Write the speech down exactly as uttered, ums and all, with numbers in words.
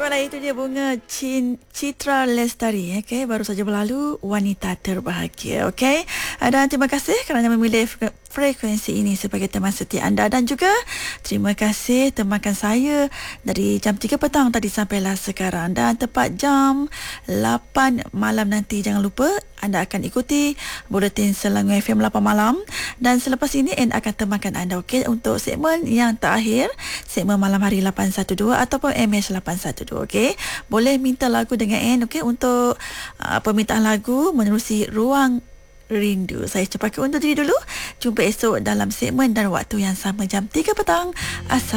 malam itu dia bunga Cin, Citra Lestari, okay? Baru saja berlalu Wanita Terbahagia, okay? Dan terima kasih kerana memilih frekuensi ini sebagai teman setia anda, dan juga terima kasih temankan saya dari jam tiga petang tadi sampailah sekarang, dan tepat jam lapan malam nanti jangan lupa anda akan ikuti buletin Selangor F M lapan malam, dan selepas ini N akan temankan anda, okey, untuk segmen yang terakhir, segmen malam hari lapan satu dua ataupun M H lapan satu dua, okey. Boleh minta lagu dengan N, okey, untuk uh, permintaan lagu menerusi ruang rindu. Saya cepatkan undur diri dulu. Jumpa esok dalam segmen dan waktu yang sama jam tiga petang. Assalamualaikum.